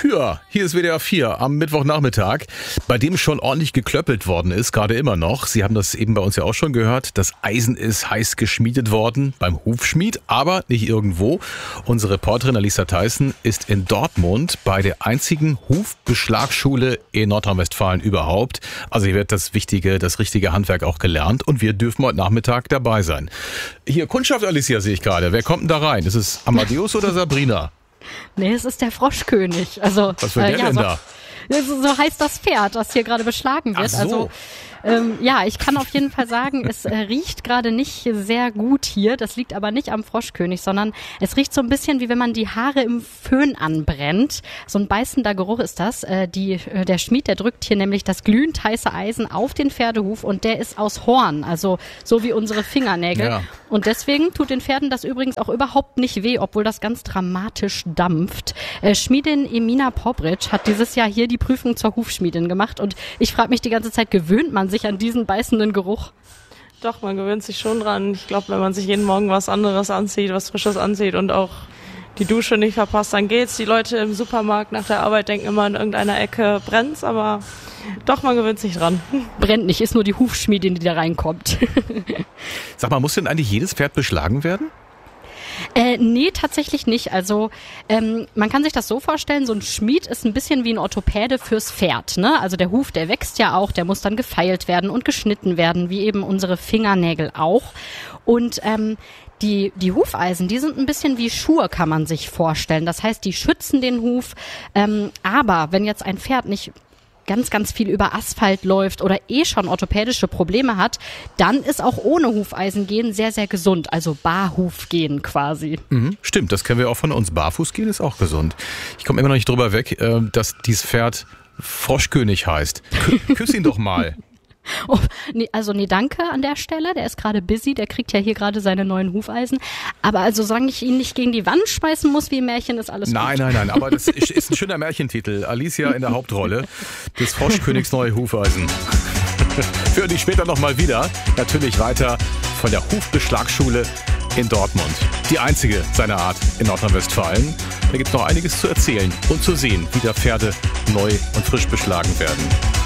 Ja, hier ist WDR 4 am Mittwochnachmittag, bei dem schon ordentlich geklöppelt worden ist, gerade immer noch. Sie haben das eben bei uns ja auch schon gehört. Das Eisen ist heiß geschmiedet worden beim Hufschmied, aber nicht irgendwo. Unsere Reporterin Alisa Theissen ist in Dortmund bei der einzigen Hufbeschlagschule in Nordrhein-Westfalen überhaupt. Also hier wird das richtige Handwerk auch gelernt und wir dürfen heute Nachmittag dabei sein. Hier, Kundschaft, Alicia, sehe ich gerade. Wer kommt denn da rein? Ist es Amadeus oder Sabrina? Nee, es ist der Froschkönig. Also, was will der denn da? So heißt das Pferd, das hier gerade beschlagen wird. Ach so. Also ich kann auf jeden Fall sagen, es riecht gerade nicht sehr gut hier. Das liegt aber nicht am Froschkönig, sondern es riecht so ein bisschen, wie wenn man die Haare im Föhn anbrennt. So ein beißender Geruch ist das. Der Schmied, der drückt hier nämlich das glühend heiße Eisen auf den Pferdehuf und der ist aus Horn, also so wie unsere Fingernägel. Ja. Und deswegen tut den Pferden das übrigens auch überhaupt nicht weh, obwohl das ganz dramatisch dampft. Schmiedin Emina Pobric hat dieses Jahr hier die Prüfung zur Hufschmiedin gemacht und ich frage mich die ganze Zeit, gewöhnt man sich an diesen beißenden Geruch? Doch, man gewöhnt sich schon dran. Ich glaube, wenn man sich jeden Morgen was anderes anzieht, was Frisches anzieht und auch die Dusche nicht verpasst, dann geht's. Die Leute im Supermarkt nach der Arbeit denken immer, in irgendeiner Ecke brennt's, aber doch, man gewöhnt sich dran. Brennt nicht, ist nur die Hufschmiedin, die da reinkommt. Sag mal, muss denn eigentlich jedes Pferd beschlagen werden? Nee, tatsächlich nicht. Also man kann sich das so vorstellen, so ein Schmied ist ein bisschen wie ein Orthopäde fürs Pferd, ne? Also der Huf, der wächst ja auch, der muss dann gefeilt werden und geschnitten werden, wie eben unsere Fingernägel auch. Und die Hufeisen, die sind ein bisschen wie Schuhe, kann man sich vorstellen. Das heißt, die schützen den Huf. Aber wenn jetzt ein Pferd nicht ganz viel über Asphalt läuft oder schon orthopädische Probleme hat, dann ist auch ohne Hufeisen gehen sehr, sehr gesund. Also Barhuf gehen quasi. Stimmt, das kennen wir auch von uns. Barfuß gehen ist auch gesund. Ich komme immer noch nicht drüber weg, dass dieses Pferd Froschkönig heißt. Küss ihn doch mal. Oh, nee, danke an der Stelle. Der ist gerade busy, der kriegt ja hier gerade seine neuen Hufeisen. Aber also, solange ich ihn nicht gegen die Wand schmeißen muss wie im Märchen, ist alles gut. Nein, aber das ist ein schöner Märchentitel. Alicia in der Hauptrolle des Froschkönigs neue Hufeisen. Für dich später nochmal wieder. Natürlich weiter von der Hufbeschlagschule in Dortmund. Die einzige seiner Art in Nordrhein-Westfalen. Da gibt es noch einiges zu erzählen und zu sehen, wie da Pferde neu und frisch beschlagen werden.